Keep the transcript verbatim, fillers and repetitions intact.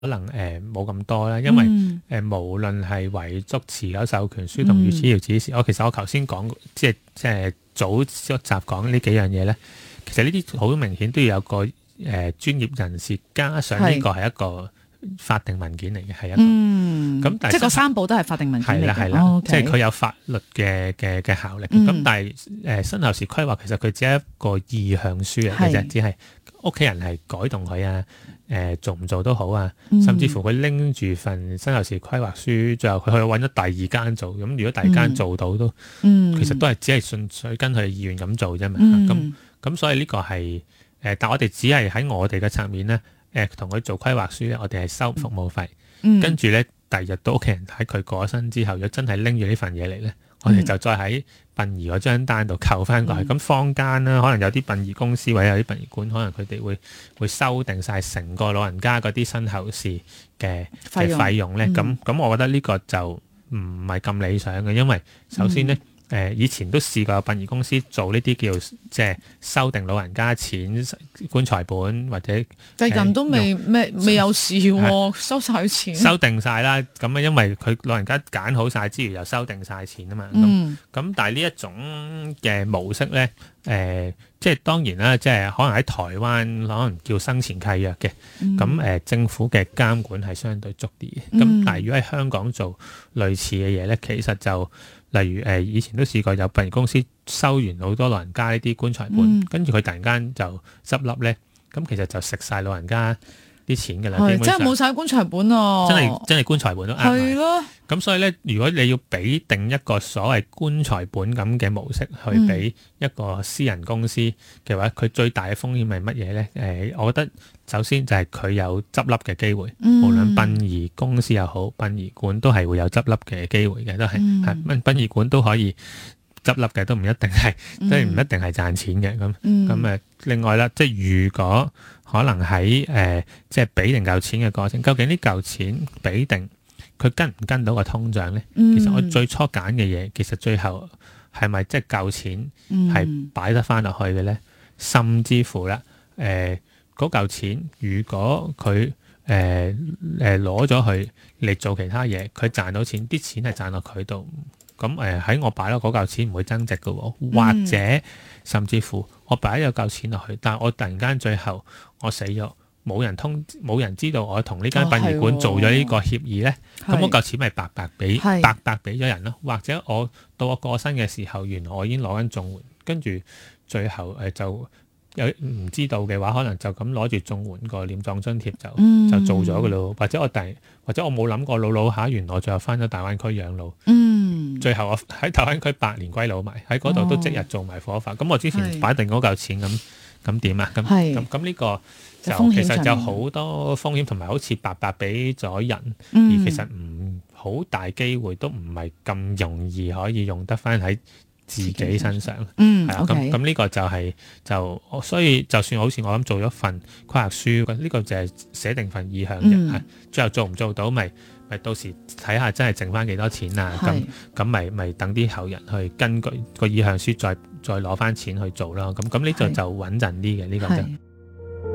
可能誒冇咁多啦，因為誒、 嗯呃、無論係遺囑、持有授權書同預設要指示，我、嗯、其實我頭先講即係即係早一集講呢幾樣嘢咧，其實呢啲好明顯都要有個誒、呃、專業人士，加上呢個係一個法定文件嚟嘅，係一個。嗯，咁但係即係個三寶都係法定文件嚟嘅。係啦係啦， 哦 okay、即係佢有法律嘅嘅嘅效力。咁、嗯、但係誒身後事規劃其實佢只係一個意向書嚟嘅啫，只係屋企人係改動佢啊。誒、呃、做唔做都好啊，甚至乎佢拎住份身後事規劃書，最後佢去揾咗第二間做，咁如果第二間做到都，嗯、其實都係只係順水跟佢意願咁做啫嘛。咁咁、嗯、所以呢個係誒、呃，但我哋只係喺我哋嘅層面咧，誒同佢做規劃書咧，我哋係收服務費，嗯、跟住咧第二日到屋企人喺佢過咗身之後，如果真係拎住呢份嘢嚟咧，我哋就再喺殯儀嗰張單度扣翻過去。咁、嗯、坊間啦，可能有啲殯儀公司或者有啲殯儀館，可能佢哋會會收定晒成個老人家嗰啲身後事嘅嘅費用咧。咁咁、嗯，我覺得呢個就唔係咁理想嘅，因為首先咧。嗯誒、呃、以前都試過有殯儀公司做呢啲叫即係收定老人家錢棺材本或者， 但係人都未咩未有事喎，收晒錢收定晒啦。咁啊，因為佢老人家揀好晒之餘又收定晒錢啊嘛。咁咁、嗯，但係呢一種嘅模式咧，誒、呃、即係當然啦，即係可能喺台灣可能叫生前契約嘅，咁誒、嗯呃、政府嘅監管係相對足啲嘅。咁、嗯、但係如果喺香港做類似嘅嘢咧，其實就例如誒、呃，以前都試過有殯儀公司收完好多老人家呢啲棺材本，嗯、跟住佢突然間就執笠咧，咁其實就食晒老人家啲錢㗎啦，基本上真係冇晒棺材本啊！ 真係真係棺材本都呃埋。係咯。咁所以咧，如果你要俾定一個所謂棺材本咁嘅模式去俾一個私人公司嘅話，佢、嗯、最大嘅風險係乜嘢咧？誒、呃，我覺得首先就係佢有執笠嘅機會，嗯、無論殯儀公司又好，殯儀館都係會有執笠嘅機會嘅，都係係殯殯儀館都可以執笠嘅，都唔一定係，即係唔一定係賺錢嘅。咁咁誒，另外啦，即係如果可能喺誒、呃、即係俾定嚿錢嘅過程，究竟呢嚿錢俾定？佢跟唔跟到個通脹咧？嗯、其實我最初揀嘅嘢，其實最後係咪即係夠錢係擺得翻落去嘅咧？嗯、甚至乎啦，誒嗰嚿錢，如果佢誒誒攞咗去嚟做其他嘢，佢賺到錢，啲錢係賺落佢度，咁誒喺我擺落嗰嚿錢唔會增值嘅喎，嗯、或者甚至乎我擺咗嚿錢落去，但係我突然間最後我死咗。冇人通，冇人知道我同呢間殯儀館做咗呢個協議咧，咁嗰嚿錢咪白白俾白白俾咗人咯。或者我到我過身嘅時候，原來我已經攞緊綜援，跟住最後誒、呃、就有唔知道嘅話，可能就咁攞住綜援個殮葬津貼就、嗯、就做咗嘅咯。或者我第或者我冇諗過老老下，原來我最後翻咗大灣區養老。嗯，最後我喺大灣區百年歸老埋，喺嗰度都即日做埋火化。咁、哦、我之前擺定嗰嚿錢咁咁點啊？咁咁咁呢個。就其實就好多風險，同埋好似白白俾咗人，嗯、而其實唔好大機會，都唔係咁容易可以用得翻喺自己身上。嗯，係啊，咁咁呢個就係、是、就，所以就算好似我諗做咗份規劃書，呢、這個就係寫定份意向嘅，係、嗯、最後做唔做到，咪咪到時睇下真係剩翻幾多錢啊？咁咁咪咪等啲後人去根據個意向書再再攞翻錢去做咯。咁咁呢個就穩陣啲嘅，呢、這個就。